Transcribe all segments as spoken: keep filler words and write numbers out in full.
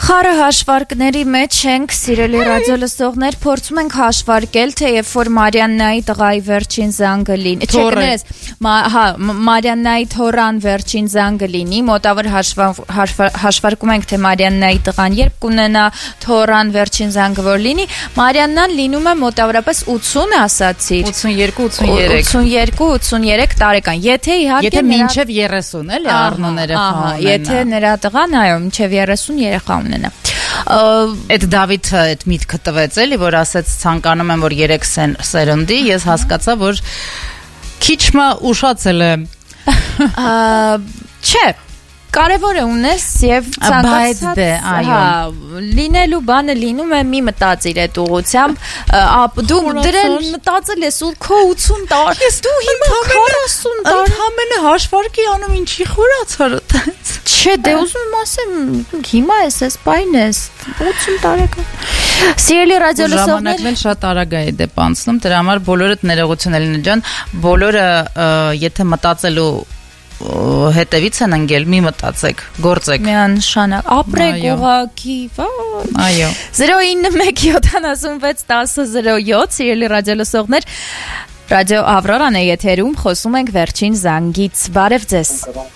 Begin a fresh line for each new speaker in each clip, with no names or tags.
Խառը հաշվարկների մեջ ենք, սիրելի ռադիոլսողներ, փորձում ենք հաշվարկել, թե երբ որ Մարիաննայի տղայի վերջին զանգը լինի, չէ, կներես, հա, Մարիաննայի թորան վերջին զանգը լինի, մոտավոր հաշվարկում ենք, թե Մարիաննայի տղան երբ կունենա թորան վերջին զանգը որ լինի, Մարիաննան լինում է մոտավորապես ութուն ասացիր,
ութսունյերկու ութսունյերեք
ութսունյերկու ութսունյերեք տարեկան, եթե իհարկե
եթե մինչև երեսուն էլի առնուն երեխա ունենա,
եթե նրա տղան այո մինչև երեսուն երեխա ունենա։
Այդ Դավիթը այդ միտքը տվեց էլի, որ ասեց ցանկանում եմ որ երեք սերնդի, ես հասկացա, որ քիչմը ուշացել է։
Չէ, կարևոր է ունես եւ ցանկացած, հա, լինելու բանը լինում է, մի մտածիր այդ ուղությամբ, դու դրել մտածել ես ու քո ութուն տարի, ես դու հիմա քառասուն տարի
ամենը հաշվարկի անում ինչի խորացար այդպես։
Չէ, դե ուզում եմ ասեմ, հիմա ես էս բայն ես, ութուն տարեկան։ Սիրելի ռադիոլսողներ,
ժամանակն էլ շատ արագ է դեպ անցնում, դրա համար բոլորդ ներողություն Էլինա ջան, բոլորը եթե մտածելու հետևից են ընկել, մի մտածեք, գործեք։
Միանշանակ, ապրեք ուղղակի,
այո։
զրո ինը մեկ յոթանասունվեց տասը զրո յոթ, սիրելի ռադիոլսողներ, Ռադիո Ավրորան է եթերում, խոսում ենք վերջին զանգից, բարև ձեզ։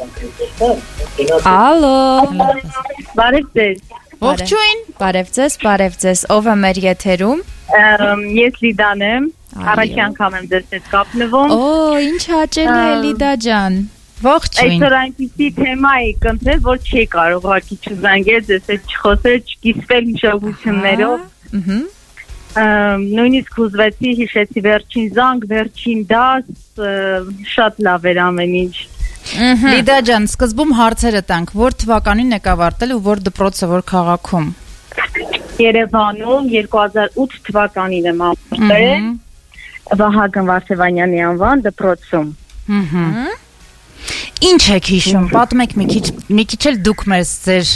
Ալո։
Բարև ձեզ։
Ողջույն։
Բարև ձեզ, բարև ձեզ, ով է մեր եթերում։
Ես Լիդան եմ, առաջի անգամ եմ ձեզ հետ կապնվում։
Օ, ինչ հաճելի է Լիդա ջան։
Ողջույն։
Այսօր այնպիսի թեմա է կընտրել, որ չի կարող ուղղակի չզանգել, ձեզ հետ չխոսել, չկիսվել հիշողություններով։
Ահա։
Նույնիսկ հուզվեցի, հիշեցի վերջին զանգ, վերջին դաս, շատ լավ էր ամեն ինչ։
Լիդա ջան, սկզբում հարցերը տանք, որ թվականին եք ավարտել ու որ դպրոցը, որ քաղաքում։
Երևանում երկու հազար ութ թվականին եմ ավարտել, Վահագն Վարդևանյանի անվան դպրոցում։
Ահա։ Ինչ եք հիշում, պատմեք մի քիչ, մի քիչ էլ դուք մեզ ձեր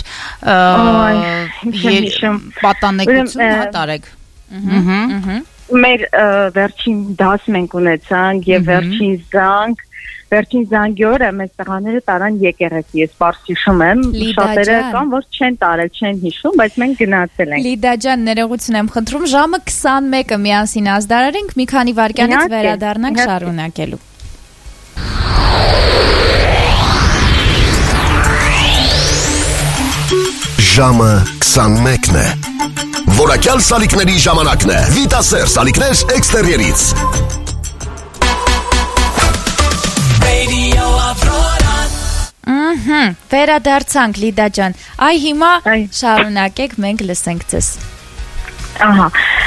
պատանեկությունը հատարեք։
Ահա։
Մեր վերջին դաս մենք ունեցանք եւ վերջին զանգ, վերջին զանգի օրը մեզ տղաները տարան եկեղեցի, ես պարզ հիշում եմ, շատերը կան, որ չեն տարել, չեն հիշում, բայց մենք գնացել ենք։
Լիդա ջան, ներողություն եմ խնդրում, ժամը քսանմեկը միասին ազդարարենք, մի քանի վայրկյանից վերադառնանք շարունակելու։
Ժամը քսանմեկն է։ Որակյալ սալիկների ժամանակն է։ Վիտասեր սալիկներ էքստերիերից։
Ահա, վերադարձանք Լիդա ջան։ Այ հիմա շարունակեք, մենք լսենք ձեզ։
Ահա։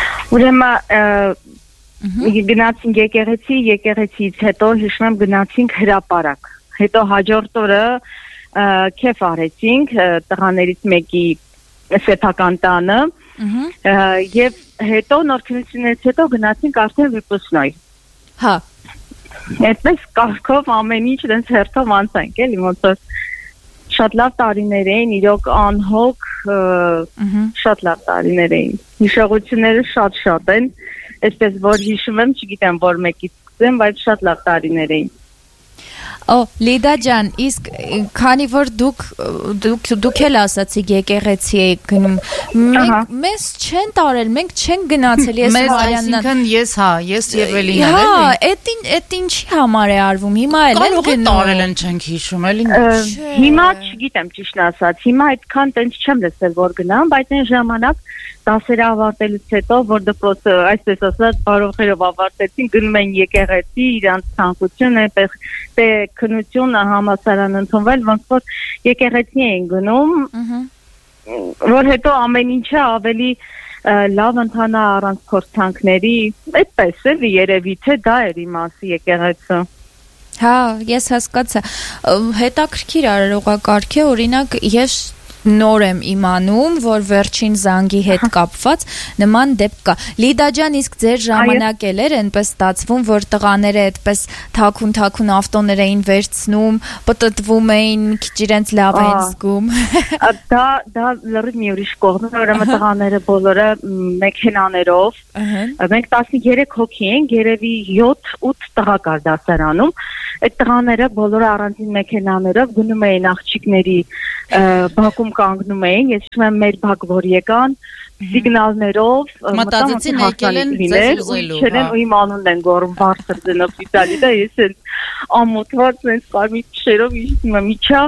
Ուրեմն գնացինք եկեղեցի, եկեղեցիից հետո հիշում եմ գնացինք հրապարակ։ Հետո հաջորդ օրը քեֆ արեցինք տղաներից մեկի սեփական տանը եւ հետո նոր քննությունից հետո գնացինք արդեն վիպուսնոյ։
Հա։
Այդպես կարգով ամեն ինչ դենց հերթով անցանք, էլի ոնց որ շատ լավ տարիներ էին, իրոք անհոգ, շատ լավ տարիներ էին։ Հիշողությունները շատ-շատ են, այսպես որ հիշում եմ, չգիտեմ որ մեկից սկսեմ, բայց շատ լավ տարիներ էին։
Օ, Լիդա ջան, իսկ քանի որ դուք դուք դուք էլ ասացիք եկեղեցի եք գնում, մենք մեզ չեն տարել, մենք չենք գնացել, ես
Մարիաննան։ Այսինքն ես, հա, ես եւ Էլինան, էլի։
Հա, էդ էդ ինչի համար է արվում, հիմա էլ են
գնում։ Տարել են չենք հիշում, էլի։
Հիմա չգիտեմ ճիշտն ասած, հիմա այդքան տենց չեմ լսել որ գնամ, բայց այն ժամանակ դասերը ավարտելուց հետո, որ դպրոցը, այսպես ասած, բարողերով ավարտեցին, գնում են եկեղեցի, իրանց ցանկությունը, թե քննությունը համալսարան ընդունվել, ոնց որ եկեղեցի են գնում, որ հետո ամեն ինչը ավելի լավ ընթանա առանց փորձանքների, այդպես էլի երևի թե դա էր իմասի եկեղեցը։
Հա, ես հասկացա։ Հետաքրքիր արարողակարգ է, օրինակ ես նոր եմ իմանում, որ վերջին զանգի հետ կապված նման դեպք կա։ Լիդա ջան, իսկ ձեր ժամանակ էլ էր այնպես ստացվում, որ տղաները այդպես թաքուն-թաքուն ավտոներ էին վերցնում, պտտվում էին, մի քիչ իրենց լավ էին զգում։
Դա դա լրիվ մի ուրիշ կողմն է, ուրեմն տղաները բոլորը մեքենաներով, մենք տասնյոթ հոգի ենք, երևի յոթ-ութ տղա կար դասարանում, այդ տղաները բոլորը առանձին մեքենաներով գնում էին աղջիկների բակում կանգնում էին, ես հիշում եմ մեր բակ որ եկան, սիգնալներով
մտածեցին եկել են ձեզ ուզելու,
հա։ Ու իմ անունն են գոռում բարձր ձնով Իտալի, դա ես էլ ամոթված այնց կարմիր քշերով իջնում եմ, իջա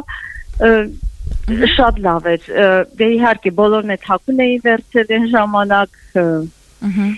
շատ լավ էր։ Դե իհարկե բոլորն է թաքուն էին վերցել այն ժամանակ։ Ահա։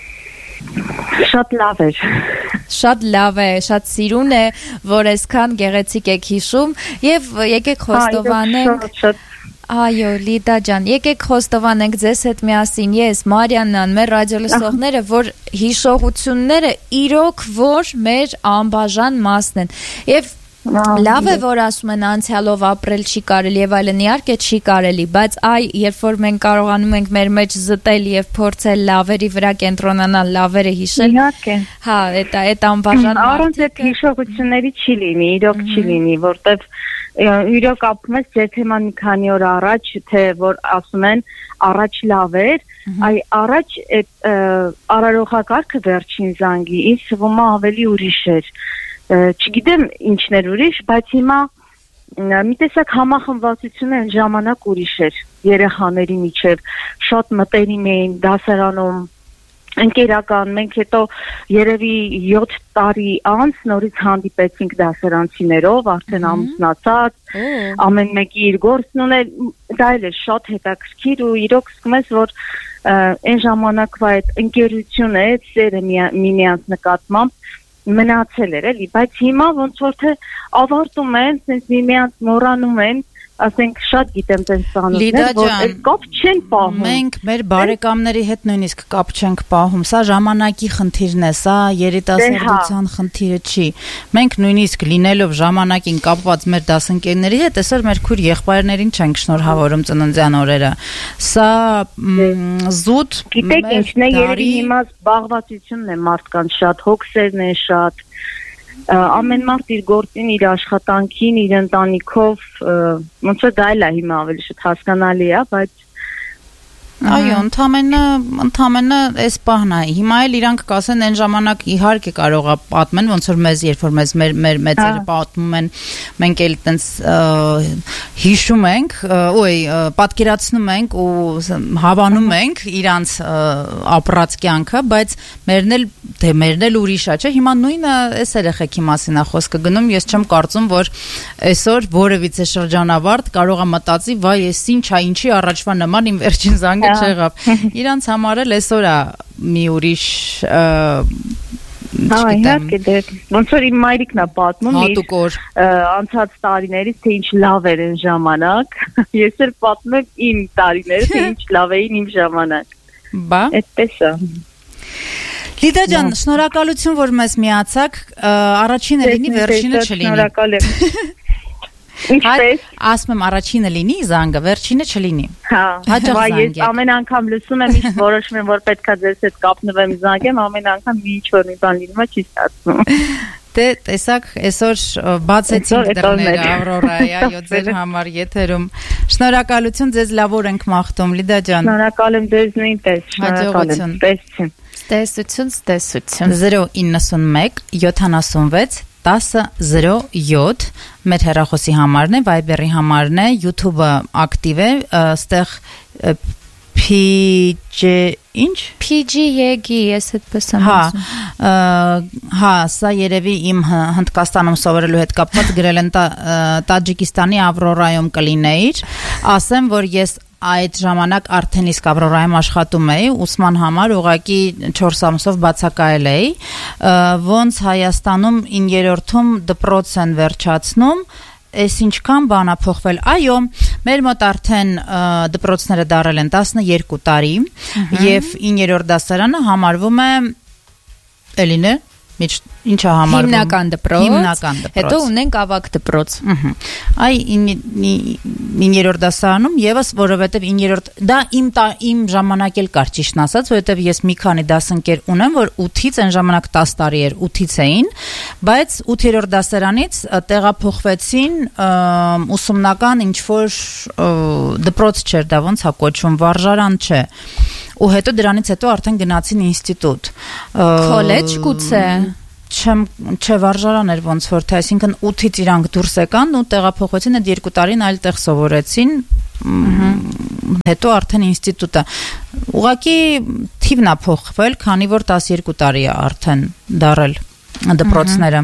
Շատ լավ էր։
Շատ լավ է, շատ սիրուն է, որ այսքան գեղեցիկ եք հիշում եւ եկեք խոստովանենք։ Այո, Լիդա ջան, եկեք խոստովանենք ձեզ հետ միասին, ես, Մարիաննան, մեր ռադիոլսողները, որ հիշողությունները իրոք որ մեր անբաժան մասն են։ Եվ լավ է, որ ասում են անցյալով ապրել չի կարելի եւ այլն, իհարկե չի կարելի, բայց այ երբ որ մենք կարողանում ենք մեր մեջ զտել եւ փորձել լավերի վրա կենտրոնանալ, լավերը հիշել։
Իհարկե։
Հա, այդ այդ անբաժան
առանց այդ հիշողությունների չի լինի, իրոք չի լինի, որտեվ իրոք ապրում ես ձեր թեման մի քանի օր առաջ, թե որ ասում են առաջ լավ էր, այ առաջ այդ արարողակարգը վերջին զանգի, ինձ թվում է ավելի ուրիշ էր։ Չգիտեմ ինչն էր ուրիշ, բայց հիմա մի տեսակ համախմբվածությունը այն ժամանակ ուրիշ էր երեխաների միջև, շատ մտերիմ էին դասարանում, ընկերական, մենք հետո երևի յոթ տարի անց նորից հանդիպեցինք դասարանցիներով, արդեն ամուսնացած, ամեն մեկի իր գործն ուներ, դա էլ է շատ հետաքրքիր ու իրոք զգում ես, որ այն ժամանակվա այդ ընկերությունը, այդ սերը միմյանց նկատմամբ մնացել էր էլի, բայց հիմա ոնց որ թե ավարտում են, sense միմյանց մոռանում են, ասենք շատ գիտեմ տենց ծանոթներ, որ այդ կապ չեն պահում։
Մենք մեր բարեկամների հետ նույնիսկ կապ չենք պահում, սա ժամանակի խնդիրն է, սա երիտասարդության խնդիրը չի։ Մենք նույնիսկ լինելով ժամանակին կապված մեր դասընկերների հետ, այսօր մեր քույր եղբայրներին չենք շնորհավորում ծննդյան օրերը։ Սա զուտ
գիտեք ինչն է, երևի հիմա զբաղվածությունն է մարդկանց շատ, հոգսերն են շատ, ամեն մարդ իր գործին, իր աշխատանքին, իր ընտանիքով, ոնց է դա էլ է հիմա ավելի շատ հասկանալի է, բայց
այո, ընդամենը ընդամենը այս պահն է։ Հիմա էլ իրանք կասեն այն ժամանակ իհարկե կարող է պատմեն, ոնց որ մեզ երբ որ մեզ մեր մեր մեծերը պատմում են, մենք էլ տենց հիշում ենք, ոյ պատկերացնում ենք ու հավանում ենք իրանց ապրած կյանքը, բայց մերն էլ դե մերն էլ ուրիշ է, չէ՞։ Հիմա նույնը այս երեխեքի մասին է խոսքը գնում, ես չեմ կարծում, որ այսօր որևիցե շրջանավարտ կարող է մտածի, վայ, ես ինչ է, ինչի առաջվա նման իմ վերջին զանգը չեղավ։ Իրանց համար էլ այսօր է մի ուրիշ
չգիտեմ։ Ոնց որ իմ մայրիկն է պատմում իր անցած տարիներից, թե ինչ լավ էր այն ժամանակ։ Ես էլ պատմում եմ իմ տարիները, թե ինչ լավ էին իմ ժամանակ։
Բա։
Այդպես է։
Լիդա ջան, շնորհակալություն, որ մեզ միացաք։ Առաջինը լինի, վերջինը չլինի։
Շնորհակալ եմ։ Ինչպես
ասում եմ առաջինը լինի զանգը, վերջինը չլինի։
Հա, բայց ես ամեն անգամ լսում եմ, իսկ որոշում եմ, որ պետքա ձեզ հետ կապնվեմ զանգեմ, ամեն անգամ մի ինչ-որ մի բան լինում է, չի ստացվում։
Դե տեսակ, այսօր բացեցինք դռները Ավրորայի, այո, ձեր համար եթերում։ Շնորհակալություն, ձեզ լավ օր ենք մաղթում, Լիդա ջան։
Շնորհակալ եմ ձեզ նույնպես, շնորհակալ եմ։ Տեսություն։
Տեսություն, տեսություն։
zero nine one seven տասը զիրո յոթ մեր հեռախոսի համարն է, Viber-ի համարն է, YouTube-ը ակտիվ է, ստեղ P G ինչ?
P G E G, ես այդպես եմ
ասում։ Հա, սա երևի իմ Հնդկաստանում սովորելու հետ կապված գրել են Տաջիկստանի Ավրորայում կլինեիր, ասեմ, որ ես այդ ժամանակ արդեն իսկ Ավրորայում աշխատում էի, ուսման համար ուղղակի չորս ամսով բացակայել էի, ոնց Հայաստանում իններորդում դպրոց են վերջացնում, այս ինչքան բան ա փոխվել։ Այո, մեր մոտ արդեն դպրոցները դարել են տասնյոթ տարի, եւ իններորդ դասարանը համարվում է էլինե ինչա համարվում
հիմնական դպրոց,
հիմնական դպրոց,
հետո ունենք ավագ դպրոց։
Այ իններորդ դասարանում եւս, որովհետեւ իններորդ դա իմ իմ ժամանակ էլ կար, ճիշտն ասած, որովհետեւ ես մի քանի դասընկեր ունեմ, որ ութից այն ժամանակ տասը տարի էր, ութից էին, բայց ութերորդ դասարանից տեղափոխվեցին ուսումնական ինչ որ դպրոց չէր, դա ոնց է կոչվում, վարժարան չէ։ Ու հետո դրանից հետո արդեն գնացին ինստիտուտ։
Քոլեջ գուցե։
Չեմ չէ վարժարան էր ոնց որ թե, այսինքն ութից իրանք դուրս եկան ու տեղափոխվեցին, այդ երկու տարին այլ տեղ սովորեցին, հետո արդեն ինստիտուտը ուղղակի թիվն է փոխվել, քանի որ տասներկու տարի է արդեն դարել դպրոցները։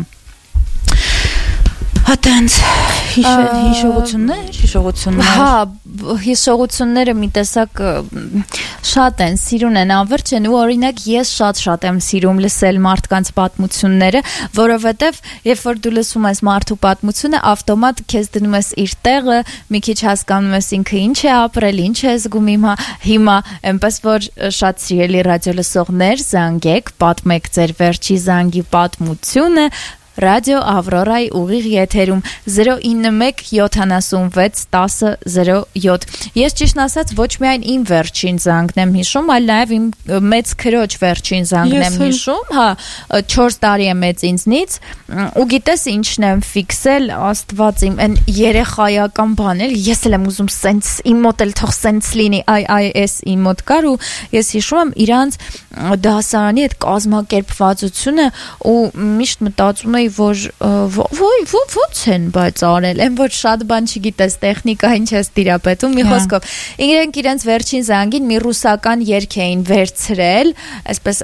Հատենց հիշողություններ, հիշողություններ։
Հա, հիշողությունները մի տեսակ շատ են, սիրուն են, անverջ են, ու օրինակ ես շատ-շատ եմ սիրում լսել մարդկանց պատմությունները, որովհետև երբ որ դու լսում ես մարդու պատմությունը, ավտոմատ քեզ դնում ես իր տեղը, մի քիչ հասկանում ես ինքը ինչ է ապրել, ինչ է զգում հիմա, հիմա այնպես որ շատ սիրելի ռադիո լսողներ, զանգեք, պատմեք ձեր վերջի զանգի պատմությունը Ռադիո Ավրորայի ուղիղ եթերում zero nine one seven six one zero zero seven Ես ճիշտն ասած ոչ միայն իմ վերջին զանգն եմ հիշում, այլ նաև իմ մեծ քրոջ վերջին զանգն եմ հիշում, հա, չորս տարի է մեծ ինձնից, ու գիտես ինչն եմ ֆիքսել, Աստված իմ, այն երեխայական բան էլ, ես էլ եմ ուզում սենց իմ մոտ էլ թող սենց լինի, այ այ էս իմ մոտ կար ու ես հիշում եմ իրանց դասարանի այդ կազմակերպվածությունը ու միշտ մտածում էի որ ո՞ց են բայց արել, այն որ շատ բան չգիտես, տեխնիկա ինչ ես տիրապետում, մի խոսքով։ Իրենք իրենց վերջին զանգին մի ռուսական երգ էին վերցրել, այսպես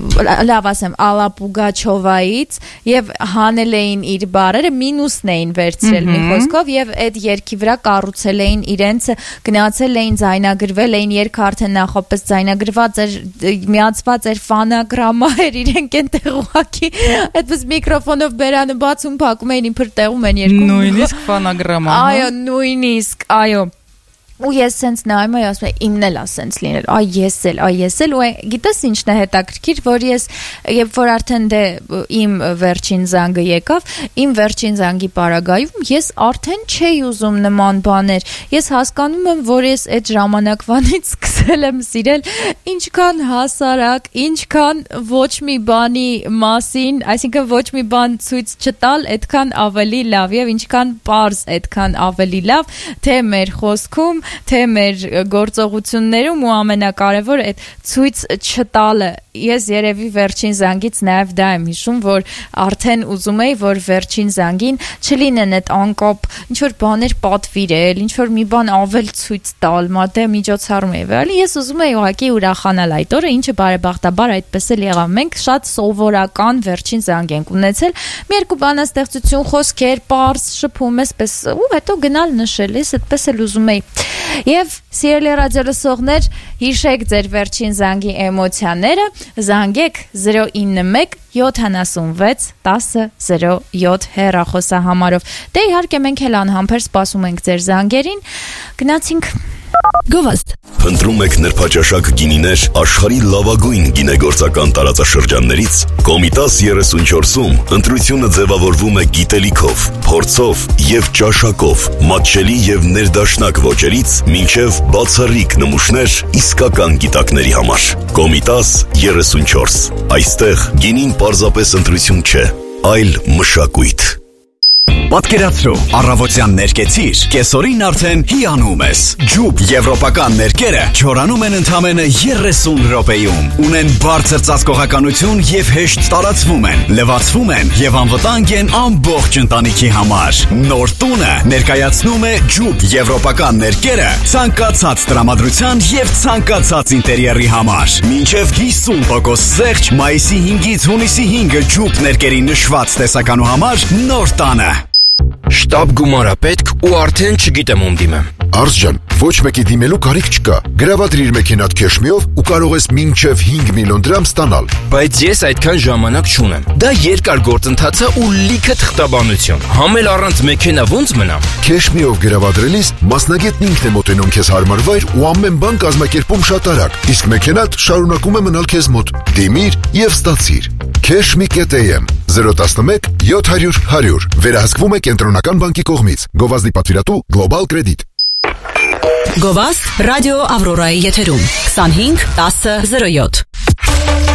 լավ ասեմ, Ալլա Պուգաչովայից եւ հանել էին իր բառերը, մինուսն էին վերցրել մի խոսքով եւ այդ երգի վրա կառուցել էին իրենց, գնացել էին ձայնագրվել էին երգը արդեն նախապես ձայնագրված էր, միացված էր ֆանագրամա էր, իրենք այնտեղ ուղակի այդպես միկրոֆոնով բերանը բացում փակում էին իբր տեղում են երկու
նույնիսկ ֆանագրամա
այո նույնիսկ այո ու ես սենց նայում եմ ասում եմ իմն էլ է սենց լինել այ ես էլ այ ես էլ ու գիտես ինչն է հետաքրքիր որ ես երբ որ արդեն դե իմ վերջին զանգը եկավ իմ վերջին զանգի պարագայում ես արդեն չէի ուզում նման բաներ ես հասկանում եմ որ ես այդ ժամանակվանից սկսել եմ սիրել ինչքան հասարակ ինչքան ոչ մի բանի մասին այսինքն ոչ մի բան ցույց չտալ այդքան ավելի լավ եւ ինչքան պարզ այդքան ավելի լավ թե մեր խոսքում թե մեր գործողություններում ու ամենակարևոր այդ ցույց չտալը ես երևի վերջին զանգից նաև դա եմ հիշում որ արդեն ուզում էի որ վերջին զանգին չլինեն այդ անկապ ինչ որ բաներ պատվիրել ինչ որ մի բան ավել ցույց տալ մատե միջոցառում էի վարել ես ուզում էի ուղղակի ուրախանալ այդ օրը ինչը բարեբախտաբար այդպես էլ եղավ մենք շատ սովորական վերջին զանգ ենք ունեցել մի երկու բանաստեղծություն խոսքեր պարզ շփում էսպես ու հետո գնալ նշել ես այդպես էլ ուզում էի Եվ սիրելի ռադիոլսողներ, հիշեք ձեր վերջին զանգի էմոցիաները, զանգեք zero nine one seven six one zero zero seven հեռախոսահամարով։ Դե իհարկե մենք էլ անհամբեր սպասում ենք ձեր զանգերին։ Գնացինք Գովաստ
Փնտրում եք նրբաճաշակ գինիներ աշխարհի լավագույն գինեգործական տարածաշրջաններից Կոմիտաս երեսունչորսում ընտրությունը ձևավորվում է գիտելիքով, փորձով եւ ճաշակով, մատչելի եւ ներդաշնակ ոճերից մինչեւ բացառիկ նմուշներ իսկական գիտակների համար։ Կոմիտաս երեսունչորս Այստեղ գինին պարզապես ընտրություն չէ, այլ մշակույթ։
Պատկերացրու, առավոտյան ներկեցիր, կեսօրին արդեն հիանում ես։ Ջուբ եվրոպական ներկերը չորանում են ընդամենը երեսուն րոպեում, ունեն բարձր ծածկողականություն եւ հեշտ տարածվում են, լվացվում են եւ անվտանգ են ամբողջ ընտանիքի համար։ Նոր տունը ներկայացնում է Ջուբ եվրոպական ներկերը ցանկացած տրամադրության եւ ցանկացած ինտերիերի համար։ Մինչեւ հիսուն տոկոս զեղչ մայիսի հինգից հունիսի հինգը Ջուբ ներկերի նշված տեսականու համար նոր տանը։
Շտապ գումարա պետք ու արդեն չգիտեմ ում դիմեմ։
Արս ջան, ոչ մեկի դիմելու կարիք չկա։ Գրավադրիր մեքենադ քեշմիով ու կարող ես մինչև հինգ միլիոն դրամ ստանալ։
Բայց ես այդքան ժամանակ չունեմ։ Դա երկար գործընթաց է ու լիքը թղթաբանություն։ Համել առանց մեքենա ոնց մնամ։
Քեշմիով գրավադրելիս մասնագետն ինքն է մոտենում քեզ հարմար վայր ու ամեն բան կազմակերպում շատ արագ։ Իսկ մեքենադ շարունակում է մնալ քեզ մոտ։ Դիմիր եւ ստացիր։ Cashme.am zero one one seven hundred one hundred Վերահսկվում է կենտրոնական բանկի կողմից։ Գովազդի պատվիրատու Global Credit։
Գովազդ ռադիո Ավրորայի եթերում twenty-five ten zero seven